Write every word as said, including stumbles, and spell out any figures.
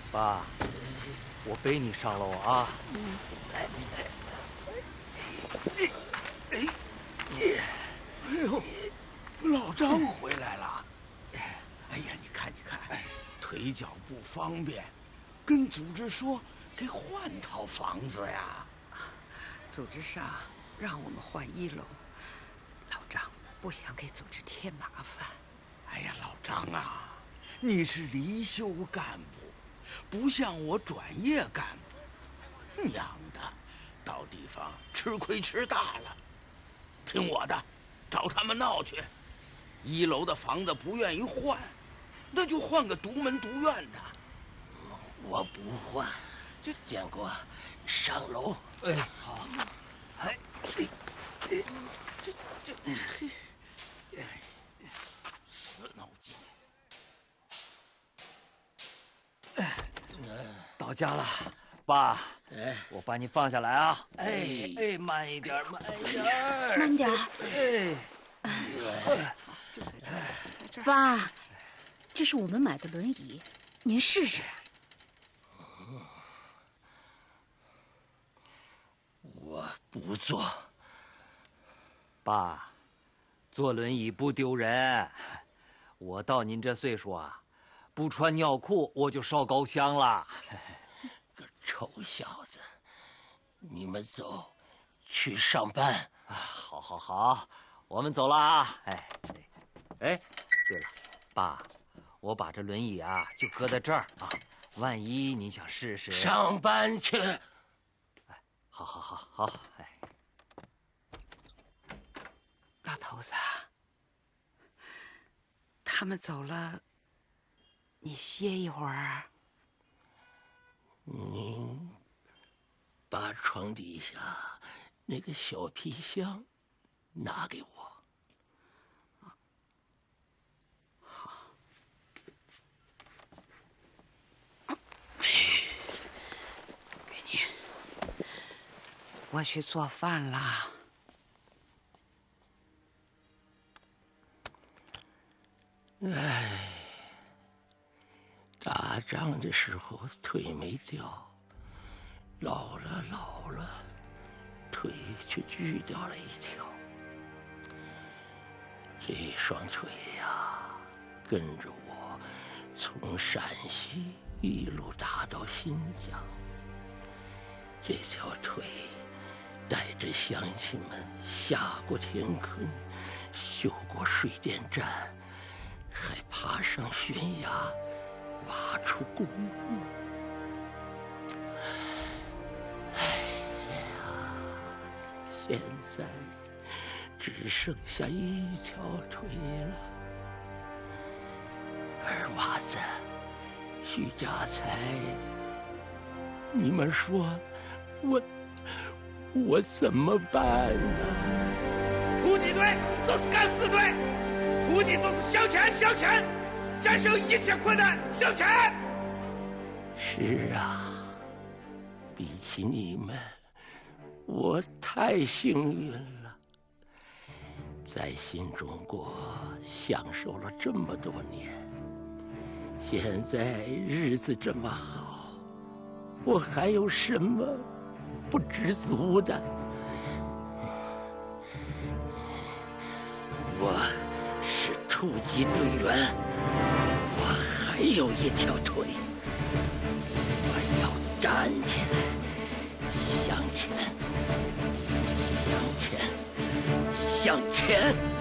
爸，我背你上楼啊！ 嗯。 来， 哎哎哎呦，老张回来了！哎呀，你看，你看，腿脚不方便，跟组织说给换套房子呀。 组织上让我们换一楼，老张不想给组织添麻烦。 哎呀，老张啊，你是离休干部，不像我转业干部，娘的，到地方吃亏吃大了。听我的，找他们闹去。一楼的房子不愿意换，那就换个独门独院的。 我不换，就建国上楼。 哎，好。哎，哎，哎， 这这，哎，死脑筋。 哎，到家了，爸。 哎， 我把你放下来啊！哎哎，慢一点，慢一点， 慢点。 哎， 哎，就在这儿，在这儿。 爸，这是我们买的轮椅，您试试。 我不坐。 爸，坐轮椅不丢人。我到您这岁数啊，不穿尿裤我就烧高香了。 个臭小子，你们走，去上班。 啊，好，好，好，我们走了啊！哎，哎，对了，爸，我把这轮椅啊就搁在这儿啊，万一你想试试。 上班去。 哎，好，好，好，好，哎。 老头子，他们走了，你歇一会儿。 您把床底下那个小皮箱拿给我。 好。给你。我去做饭啦。 哎，打仗的时候腿没掉，老了老了，腿却锯掉了一条。这双腿呀，跟着我从陕西一路打到新疆。这条腿带着乡亲们下过田坑，修过水电站，还爬上悬崖，挖出公墓。哎呀，现在只剩下一条腿了。二娃子，徐家财，你们说我我怎么办呢？ 突击队就是敢死队，突击就是向前向前，战胜一切困难，向前。 是啊，比起你们，我太幸运了，在新中国享受了这么多年，现在日子这么好，我还有什么不知足的？我是突击队员，我还有一条腿，我要站起来，向前，向前，向前。